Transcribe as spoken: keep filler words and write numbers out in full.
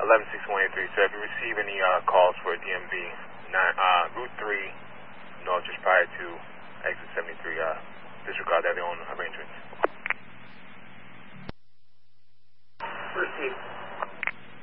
eleven six one eight three. So if you receive any uh, calls for D M V, nine, uh, Route three, north just prior to exit seventy-three, uh, disregard that, their own arrangements. Received.